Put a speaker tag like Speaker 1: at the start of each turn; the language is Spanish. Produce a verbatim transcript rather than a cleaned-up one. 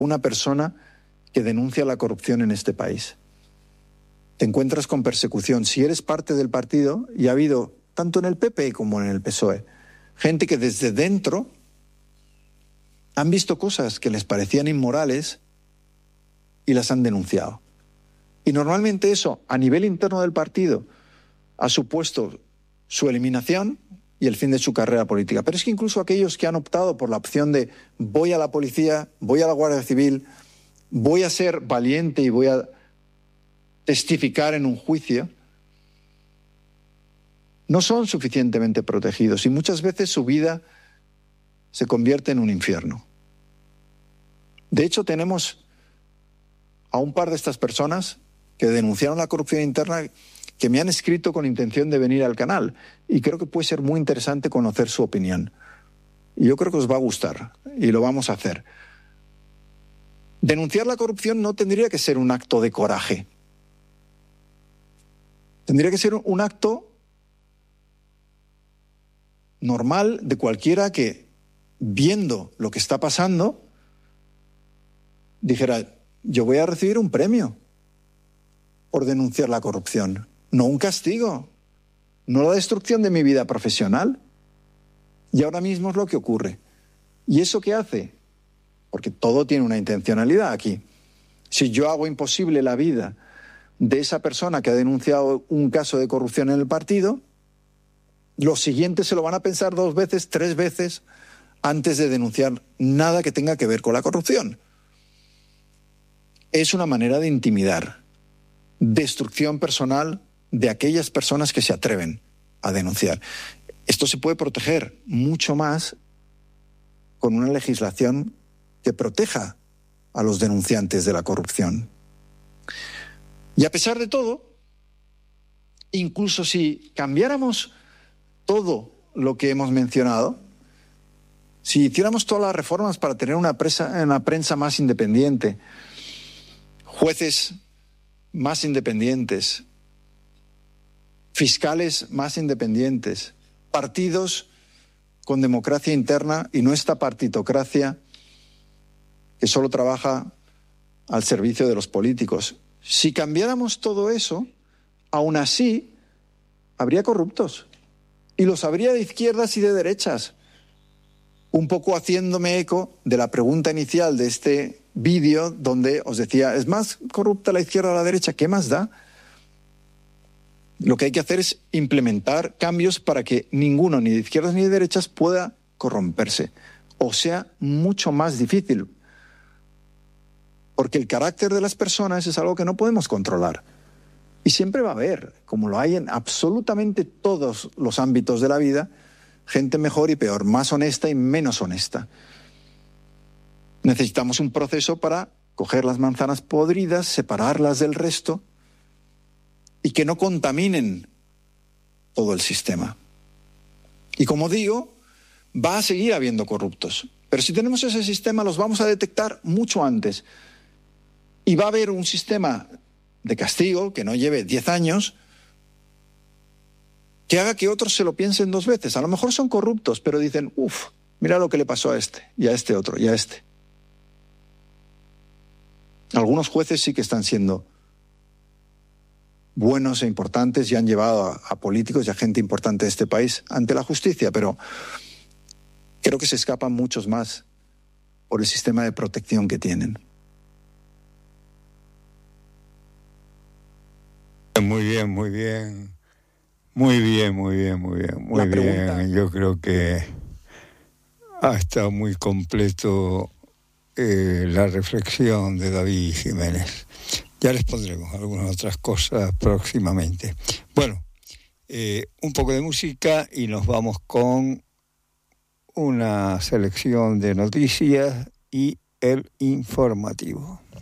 Speaker 1: una persona que denuncia la corrupción en este país. Te encuentras con persecución. Si eres parte del partido, y ha habido, tanto en el P P como en el P S O E, gente que desde dentro han visto cosas que les parecían inmorales y las han denunciado. Y normalmente eso, a nivel interno del partido, ha supuesto su eliminación y el fin de su carrera política. Pero es que incluso aquellos que han optado por la opción de voy a la policía, voy a la Guardia Civil, voy a ser valiente y voy a testificar en un juicio, no son suficientemente protegidos y muchas veces su vida se convierte en un infierno. De hecho, tenemos a un par de estas personas que denunciaron la corrupción interna que me han escrito con intención de venir al canal y creo que puede ser muy interesante conocer su opinión. Y yo creo que os va a gustar y lo vamos a hacer. Denunciar la corrupción no tendría que ser un acto de coraje. Tendría que ser un acto normal de cualquiera que, viendo lo que está pasando, dijera, yo voy a recibir un premio por denunciar la corrupción, no un castigo, no la destrucción de mi vida profesional. Y ahora mismo es lo que ocurre. ¿Y eso qué hace? Porque todo tiene una intencionalidad aquí. Si yo hago imposible la vida de esa persona que ha denunciado un caso de corrupción en el partido, los siguientes se lo van a pensar dos veces, tres veces, antes de denunciar nada que tenga que ver con la corrupción. Es una manera de intimidar, destrucción personal de aquellas personas que se atreven a denunciar. Esto se puede proteger mucho más con una legislación que proteja a los denunciantes de la corrupción. Y a pesar de todo, incluso si cambiáramos todo lo que hemos mencionado, si hiciéramos todas las reformas para tener una, presa, una prensa más independiente, jueces más independientes, fiscales más independientes, partidos con democracia interna y no esta partitocracia que solo trabaja al servicio de los políticos. Si cambiáramos todo eso, aún así habría corruptos. Y los habría de izquierdas y de derechas. Un poco haciéndome eco de la pregunta inicial de este vídeo donde os decía, ¿es más corrupta la izquierda o la derecha? ¿Qué más da? Lo que hay que hacer es implementar cambios para que ninguno, ni de izquierdas ni de derechas, pueda corromperse. O sea, mucho más difícil. Porque el carácter de las personas es algo que no podemos controlar. Y siempre va a haber, como lo hay en absolutamente todos los ámbitos de la vida, gente mejor y peor, más honesta y menos honesta. Necesitamos un proceso para coger las manzanas podridas, separarlas del resto y que no contaminen todo el sistema. Y como digo, va a seguir habiendo corruptos. Pero si tenemos ese sistema, los vamos a detectar mucho antes. Y va a haber un sistema de castigo que no lleve diez años que haga que otros se lo piensen dos veces. A lo mejor son corruptos, pero dicen, uff, mira lo que le pasó a este, y a este otro, y a este. Algunos jueces sí que están siendo buenos e importantes y han llevado a, a políticos y a gente importante de este país ante la justicia, pero creo que se escapan muchos más por el sistema de protección que tienen.
Speaker 2: Muy bien, muy bien. Muy bien, muy bien, muy bien. Muy
Speaker 1: La
Speaker 2: bien.
Speaker 1: pregunta.
Speaker 2: Yo creo que ha estado muy completo eh, la reflexión de David Jiménez. Ya les pondremos algunas otras cosas próximamente. Bueno, eh, un poco de música y nos vamos con una selección de noticias y el informativo.